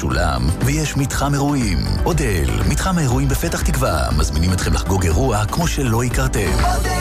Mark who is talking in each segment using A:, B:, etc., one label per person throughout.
A: משולם, ויש מתחם אירועים. אודל, מתחם האירועים בפתח תקווה, מזמינים אתכם לחגוג אירוע כמו שלא הכרתם.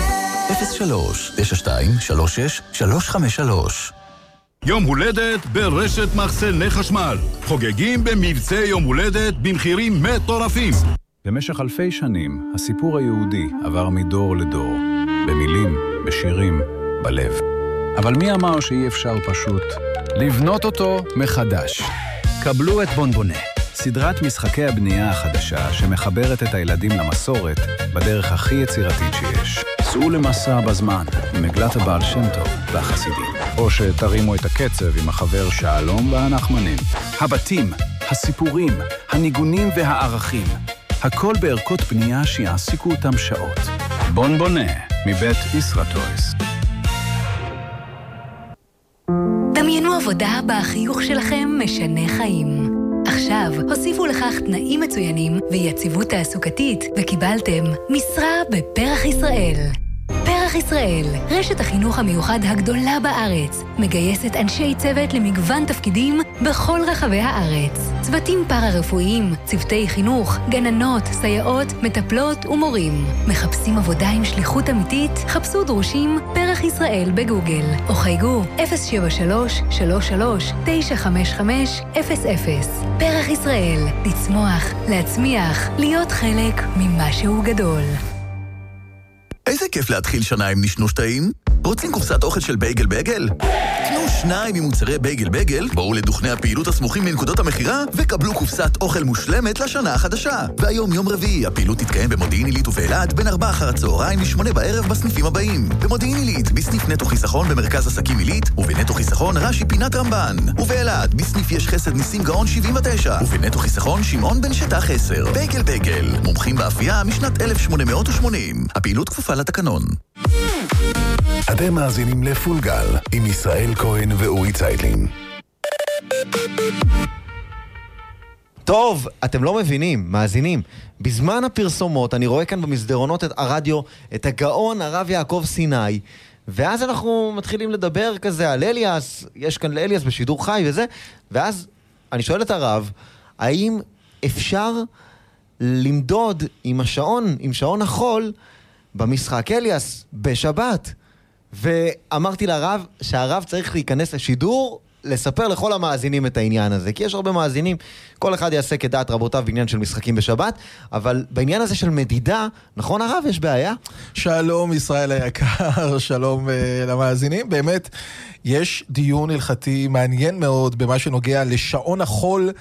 A: 03-92-36-353.
B: יום הולדת ברשת מחסני חשמל. חוגגים במבצע יום הולדת במחירים מטורפים.
C: במשך אלפי שנים, הסיפור היהודי עבר מדור לדור. במילים, בשירים, בלב. אבל מי אמר שאי אפשר פשוט לבנות אותו מחדש? קבלו את בונבונה, סדרת משחקי הבנייה החדשה שמחברת את הילדים למסורת בדרך הכי יצירתית שיש. צאו למסע בזמן עם מגלת הבעל שם טוב והחסידים. או שתרימו את הקצב עם החבר שלום והנחמנים. הבתים, הסיפורים, הניגונים והערכים. הכל בערכות בנייה שיעסיקו אותם שעות. בונבונה, מבית ישרטויס.
D: דמיינו עבודה בה החיוך שלכם משנה חיים. עכשיו הוסיפו לכך תנאים מצוינים ויציבות תעסוקתית וקיבלתם משרה בפרח ישראל. פרח ישראל, רשת החינוך המיוחד הגדולה בארץ, מגייסת אנשי צוות למגוון תפקידים בכל רחבי הארץ. צוותים פארה-רפואיים, צוותי חינוך, גננות, סייעות, מטפלות ומורים. מחפשים עבודה עם שליחות אמיתית? חפשו דרושים פרח ישראל בגוגל, או חייגו 073-33-955-00. פרח ישראל, לצמוח, להצמיח, להיות חלק ממשהו גדול.
A: איזה כיף להתחיל שנה עם נשנוש טעים? רוצים קופסת אוכל של בייגל בייגל? קנו 2 ממוצרי בייגל בייגל, בואו לדוכני הפעילות הסמוכים לנקודות המחירה, וקבלו קופסת אוכל מושלמת לשנה החדשה. והיום יום רביעי, הפעילות תתקיים במודיעין עילית ובאלעד, בין 4 אחר הצהריים ל8 בערב בסניפים הבאים. במודיעין עילית, בסניף נטו חיסכון במרכז עסקים עילית, ובנטו חיסכון רש"י פינת רמב"ן. ובאלעד, בסניף יש חסד ניסים גאון 79, ובנטו חיסכון שמעון בן שטח 10. בייגל בייגל, מומחים באפייה משנת 1880. הפעילות כפופה לתקנון.
E: אתם מאזינים לפול גל עם ישראל כהן ואורי צייטלין.
F: טוב, אתם לא מבינים, מאזינים. בזמן הפרסומות אני רואה כאן במסדרונות את הרדיו את הגאון הרב יעקב סיני, ואז אנחנו מתחילים לדבר כזה על אליאס, יש כאן לאליאס בשידור חי וזה, ואז אני שואל את הרב, האם אפשר למדוד עם השעון, עם שעון החול, במשחק אליאס בשבת? ואמרתי לרב שהרב צריך להיכנס לשידור, לספר לכל המאזינים את העניין הזה, כי יש הרבה מאזינים, כל אחד יעשה כדעת רבותיו בעניין של משחקים בשבת, אבל בעניין הזה של מדידה, נכון הרב, יש בעיה?
G: שלום ישראל היקר, שלום למאזינים, באמת יש דיון הלכתי מעניין מאוד במה שנוגע לשעון החול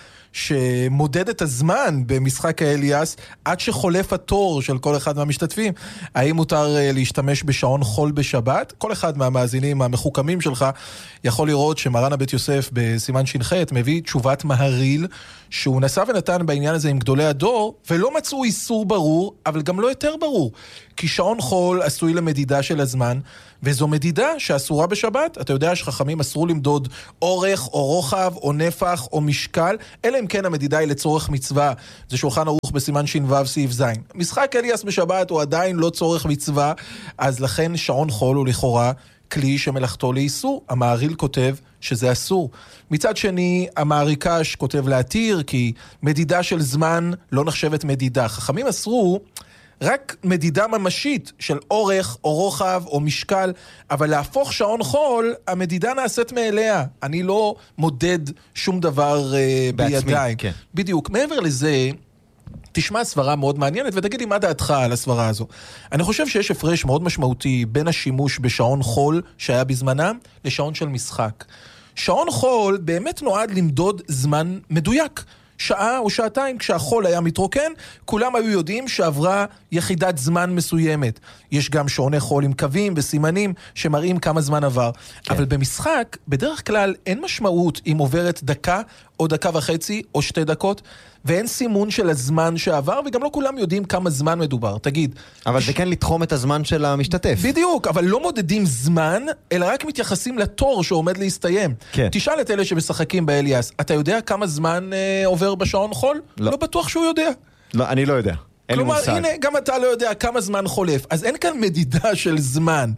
G: שמודד את הזמן במשחק האליאס עד שחולף התור של כל אחד מהמשתתפים. האם מותר להשתמש בשעון חול בשבת? כל אחד מהמאזינים המחוכמים שלך יכול לראות שמרן הבית יוסף בסימן ש"ח מביא תשובת מהריל שהוא נסע ונתן בעניין הזה עם גדולי הדור, ולא מצאו איסור ברור, אבל גם לא יותר ברור, כי שעון חול עשוי למדידה של הזמן, וזו מדידה שאסורה בשבת. אתה יודע שחכמים אסרו למדוד אורך או רוחב או נפח או משקל, אלא אם כן המדידה היא לצורך מצווה. זה שולחן ערוך בסימן ש"ו סעיף ז'. משחק אליאס בשבת הוא עדיין לא צורך מצווה, אז לכן שעון חול הוא לכאורה כלי שמלאכתו לאיסור. המהריל כותב שזה אסור. מצד שני, המעריקש כותב להתיר, כי מדידה של זמן לא נחשבת מדידה. חכמים אסרו רק מדידה ממשית של אורך או רוחב או משקל, אבל להפוך שעון חול, המדידה נעשית מאליה. אני לא מודד שום דבר בידיים. כן. בדיוק. מעבר לזה, תשמע סברה מאוד מעניינת ותגיד לי מה דעתך על הסברה הזו. אני חושב שיש הפרש מאוד משמעותי בין השימוש בשעון חול שהיה בזמנם לשעון של משחק. שעון חול באמת נועד למדוד זמן מדויק. שעה או שעתיים כשהחול היה מתרוקן, כולם היו יודעים שעברה יחידת זמן מסוימת. יש גם שעוני חול עם קווים וסימנים שמראים כמה זמן עבר. כן. אבל במשחק, בדרך כלל אין משמעות אם עוברת דקה או דקה וחצי או 2 דקות, ואין סימון של הזמן שעבר, וגם לא כולם יודעים כמה זמן מדובר. תגיד.
F: אבל זה כן לתחום את הזמן של המשתתף.
G: בדיוק, אבל לא מודדים זמן, אלא רק מתייחסים לתור שעומד להסתיים. כן. תשאל את אלה שמשחקים באליאס, אתה יודע כמה זמן עובר בשעון חול? לא בטוח שהוא יודע.
F: לא, אני לא יודע.
G: כלומר, הנה, גם אתה לא יודע כמה זמן חולף. אז אין כאן מדידה של זמן.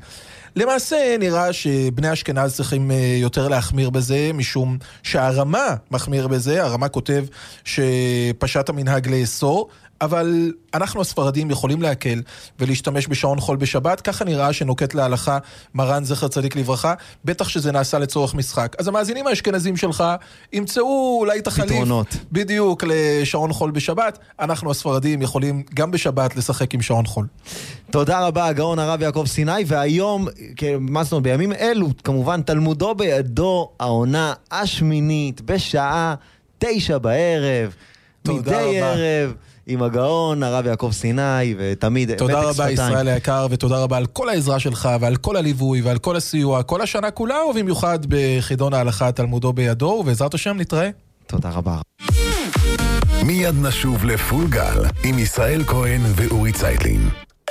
G: למעשה נראה שבני אשכנז צריכים יותר להחמיר בזה, משום שהרמה מחמיר בזה, הרמה כותב שפשט המנהג לאסור, אבל אנחנו הספרדים יכולים להקל ולהשתמש בשעון חול בשבת, ככה נראה שנוקט להלכה מרן זכר צדיק לברכה, בטח שזה נעשה לצורך משחק. אז המאזינים האשכנזים שלך ימצאו אולי תחליף
F: פתרונות.
G: בדיוק לשעון חול בשבת, אנחנו הספרדים יכולים גם בשבת לשחק עם שעון חול.
F: תודה רבה, הגאון הרב יעקב סיני, והיום, מה זאת אומרת, בימים אלו, כמובן, תלמודו בידו, העונה השמינית, בשעה 9 בערב, מדי ערב, עם הגאון הרב יעקב סיני, ותמיד
G: תודה רבה ישראל היקר, ותודה רבה על כל העזרה שלך, ועל כל הליווי, ועל כל הסיוע, כל השנה כולה, ובמיוחד בחידון ההלכה תלמודו בידו, ובעזרת השם נתראה.
F: תודה רבה.
E: מיד נשוב לפול גל, עם ישראל כהן ואורי צייטלין.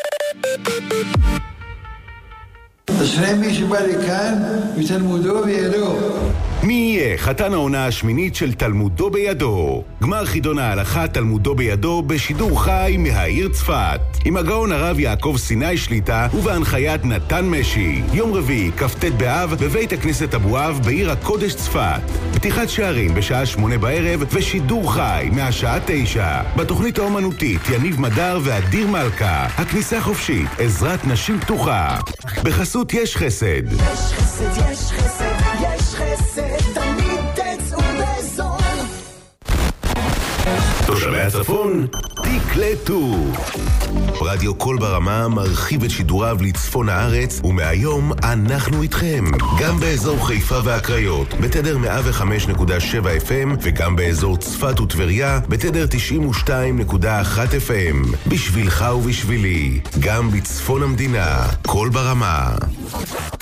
H: אשרי מי שבא לכאן ותלמודו בידו.
I: מי יהיה חתן העונה השמינית של תלמודו בידו? גמר חידון ההלכה תלמודו בידו בשידור חי מהעיר צפת, עם הגאון הרב יעקב סיני שליטה ובהנחיית נתן משי. יום רביעי, כ"ט באב, בבית הכנסת אבואב בעיר הקודש צפת. פתיחת שערים בשעה 8 בערב ושידור חי מהשעה 9. בתוכנית האומנותית יניב מדר ואדיר מלכה. הכניסה חופשית, עזרת נשים פתוחה. בחסות יש חסד.
J: יש חסד, יש חסד, יש חסד, תמיד תצאו בזול.
I: תושבי הצפון, תקלטו. רדיו קול ברמה מרחיב את שידוריו לצפון הארץ, ומהיום אנחנו איתכם. גם באזור חיפה והקריות, בתדר 105.7 FM, וגם באזור צפת וטבריה, בתדר 92.1 FM. בשבילך ובשבילי, גם בצפון המדינה, קול ברמה.